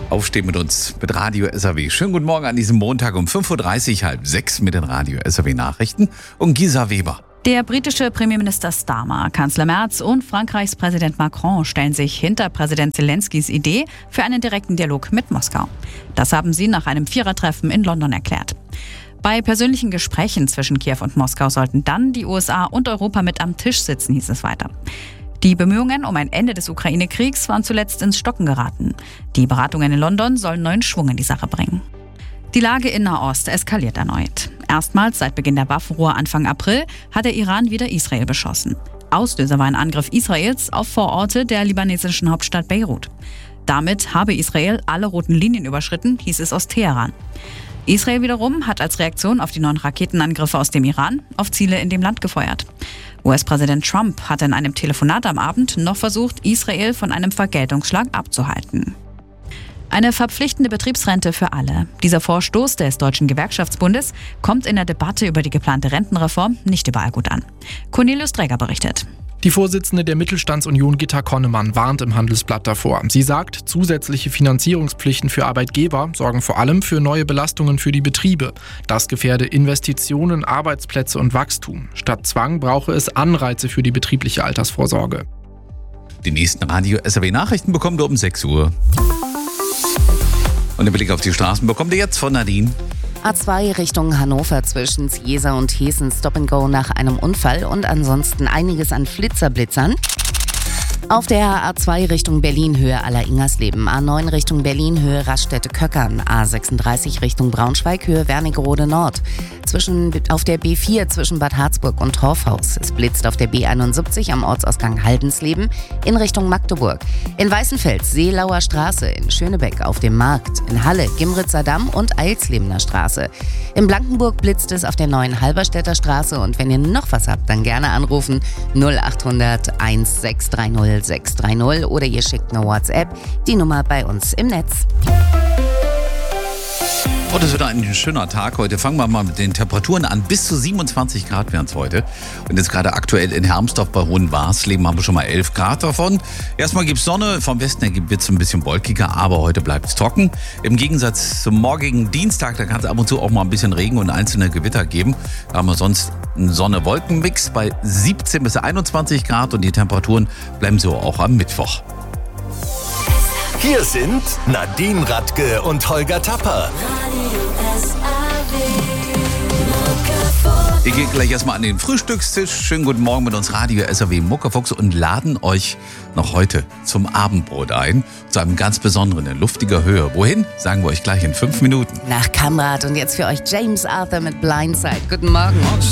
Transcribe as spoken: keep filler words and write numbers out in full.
Aufstehen mit uns mit Radio S R W. Schönen guten Morgen an diesem Montag um fünf Uhr dreißig, halb sechs mit den Radio S R W Nachrichten und Gisa Weber. Der britische Premierminister Starmer, Kanzler Merz und Frankreichs Präsident Macron stellen sich hinter Präsident Zelenskys Idee für einen direkten Dialog mit Moskau. Das haben sie nach einem Vierertreffen in London erklärt. Bei persönlichen Gesprächen zwischen Kiew und Moskau sollten dann die U S A und Europa mit am Tisch sitzen, hieß es weiter. Die Bemühungen um ein Ende des Ukraine-Kriegs waren zuletzt ins Stocken geraten. Die Beratungen in London sollen neuen Schwung in die Sache bringen. Die Lage in Nahost eskaliert erneut. Erstmals seit Beginn der Waffenruhe Anfang April hat der Iran wieder Israel beschossen. Auslöser war ein Angriff Israels auf Vororte der libanesischen Hauptstadt Beirut. Damit habe Israel alle roten Linien überschritten, hieß es aus Teheran. Israel wiederum hat als Reaktion auf die neuen Raketenangriffe aus dem Iran auf Ziele in dem Land gefeuert. U S-Präsident Trump hatte in einem Telefonat am Abend noch versucht, Israel von einem Vergeltungsschlag abzuhalten. Eine verpflichtende Betriebsrente für alle. Dieser Vorstoß des Deutschen Gewerkschaftsbundes kommt in der Debatte über die geplante Rentenreform nicht überall gut an. Cornelius Dräger berichtet. Die Vorsitzende der Mittelstandsunion Gitta Konnemann warnt im Handelsblatt davor. Sie sagt, zusätzliche Finanzierungspflichten für Arbeitgeber sorgen vor allem für neue Belastungen für die Betriebe. Das gefährde Investitionen, Arbeitsplätze und Wachstum. Statt Zwang brauche es Anreize für die betriebliche Altersvorsorge. Die nächsten Radio S R W Nachrichten bekommt ihr um sechs Uhr. Und den Blick auf die Straßen bekommt ihr jetzt von Nadine. A zwei Richtung Hannover zwischen Ziesa und Hessen Stop and Go nach einem Unfall und ansonsten einiges an Flitzerblitzern. Auf der A zwei Richtung Berlin Höhe Aller-Ingersleben, A neun Richtung Berlin Höhe Raststätte-Köckern, A sechsunddreißig Richtung Braunschweig Höhe Wernigerode Nord. Zwischen, auf der B vier zwischen Bad Harzburg und Torfhaus. Es blitzt auf der B einundsiebzig am Ortsausgang Haldensleben in Richtung Magdeburg. In Weißenfels Seelauer Straße, in Schönebeck auf dem Markt, in Halle Gimritzer Damm und Eilslebener Straße. In Blankenburg blitzt es auf der neuen Halberstädter Straße und wenn ihr noch was habt, dann gerne anrufen null acht hundert eins sechs drei null sechs drei null oder ihr schickt eine WhatsApp, die Nummer bei uns im Netz. Und es wird ein schöner Tag heute. Fangen wir mal mit den Temperaturen an. Bis zu siebenundzwanzig Grad wären es heute. Und jetzt gerade aktuell in Hermsdorf bei Hohenwarsleben haben wir schon mal elf Grad davon. Erstmal gibt es Sonne, vom Westen her wird es ein bisschen wolkiger, aber heute bleibt es trocken. Im Gegensatz zum morgigen Dienstag, da kann es ab und zu auch mal ein bisschen Regen und einzelne Gewitter geben. Da haben wir sonst einen Sonne-Wolken-Mix bei siebzehn bis einundzwanzig Grad und die Temperaturen bleiben so auch am Mittwoch. Hier sind Nadine Radke und Holger Tapper. Wir gehen gleich erstmal an den Frühstückstisch. Schönen guten Morgen mit uns Radio S R W Muckefuchs und laden euch noch heute zum Abendbrot ein. Zu einem ganz besonderen, in luftiger Höhe. Wohin? Sagen wir euch gleich in fünf Minuten. Nach Kamrat und jetzt für euch James Arthur mit Blindside. Guten Morgen.